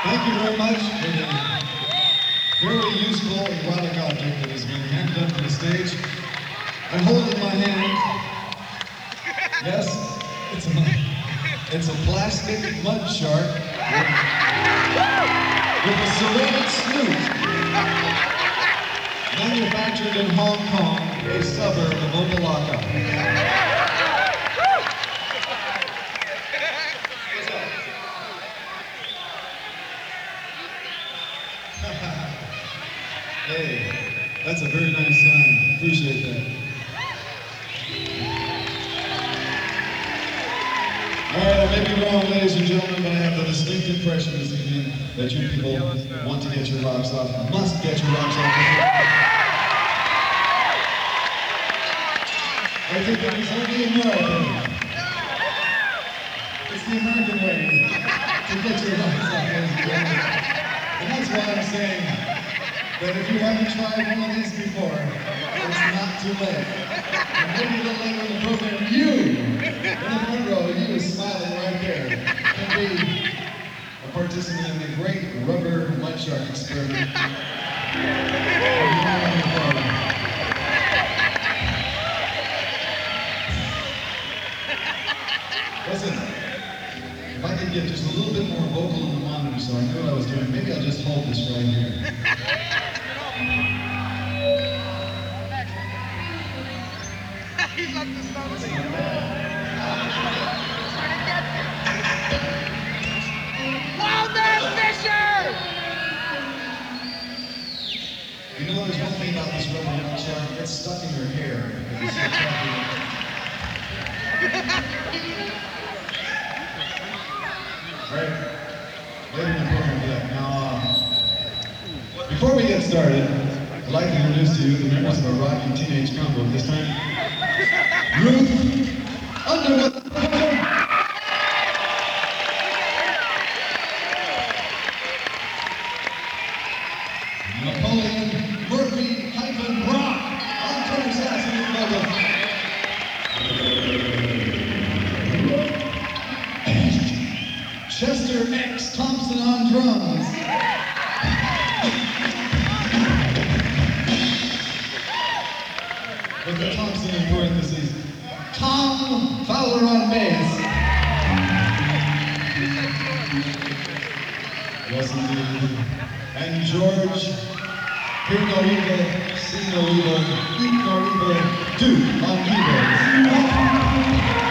Thank you very much for the very useful erotic object that has been handed up to the stage. I hold in my hand, yes, it's a plastic mud shark with a ceramic snoot, manufactured in Hong Kong, a suburb of Opa-locka. Hey, that's a very nice sign. Appreciate that. All right, I may be wrong, ladies and gentlemen, but I have the distinct impression this evening that you people want to get your rocks off, must get your rocks off. I think that it's only American. It's the American way to get your rocks off, ladies and gentlemen. And that's why I'm saying that if you haven't tried one of these before, it's not too late. And maybe a little later in the program, you, in the front row, you smiling right there, can be a participant in the great rubber mud shark experiment. Listen, if I could get just a little bit more vocal in the monitor so I knew what I was doing, maybe I'll just hold this right here. He's like the start of the Fisher! You know, there's one thing about this rubber mud shark, it gets stuck in your hair. Because it's so tough. All right, later in the program for that. Now, before we get started, I'd like to introduce to you the members of our rocking teenage combo. This time, Ruth Underwood. Napoleon Murphy-Brock on tenor sax and vocal. Chester X. Thompson on drums. With the Thompson in parentheses. Tom Fowler on bass. Yes, indeed. And George Hear No Evil, See No Evil, Eat No Evil, Do on keyboards.